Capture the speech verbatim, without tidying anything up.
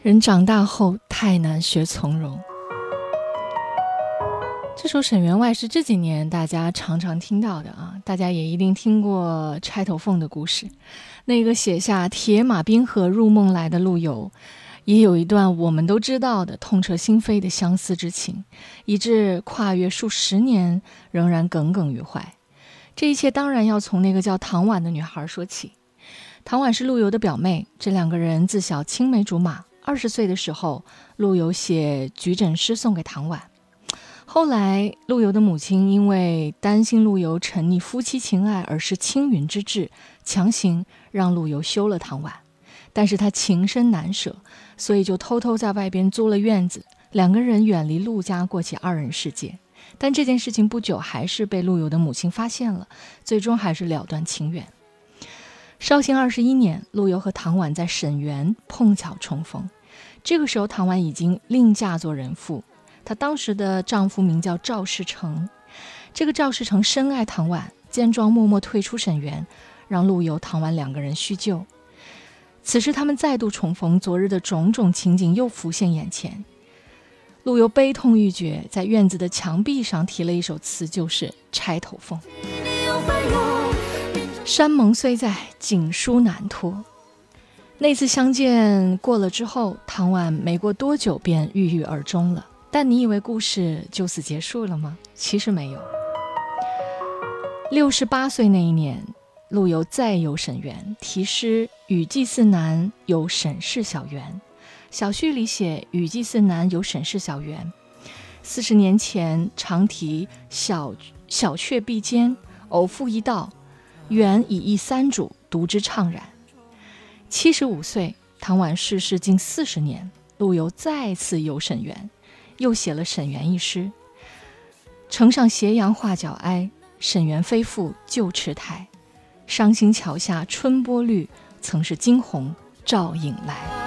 人长大后太难学从容。这首沈员外是这几年大家常常听到的啊，大家也一定听过钗头凤的故事。那个写下铁马冰河入梦来的陆游，也有一段我们都知道的痛彻心扉的相思之情，以致跨越数十年仍然耿耿于怀。这一切当然要从那个叫唐婉的女孩说起。唐婉是陆游的表妹，这两个人自小青梅竹马。二十岁的时候，陆游写举枕诗送给唐婉。后来陆游的母亲因为担心陆游沉溺夫妻情爱而是青云之志，强行让陆游休了唐婉。但是他情深难舍，所以就偷偷在外边租了院子，两个人远离陆家，过起二人世界。但这件事情不久还是被陆游的母亲发现了，最终还是了断情缘。绍兴二十一年，陆游和唐婉在沈园碰巧重逢。这个时候唐婉已经另嫁做人妇，她当时的丈夫名叫赵世成。这个赵世成深爱唐婉，见状默默退出沈园，让陆游、唐婉两个人叙旧。此时他们再度重逢，昨日的种种情景又浮现眼前。陆游悲痛欲绝，在院子的墙壁上题了一首词，就是《钗头凤》。山盟虽在，锦书难托。那次相见过了之后，唐婉没过多久便郁郁而终了。但你以为故事就此结束了吗？其实没有。六十八岁那一年，陆游再游沈园，题诗《与祭祀南有沈氏小园》。小序里写与祭祀南有沈氏小园，四十年前常题小小雀壁间，偶复一道，园以一三主，读之怅然。七十五岁，唐婉逝世近四十年，陆游再次游沈园，又写了《沈园》一诗。城上斜阳画角哀，沈园非复旧池台。伤心桥下春波绿，曾是惊鸿照影来。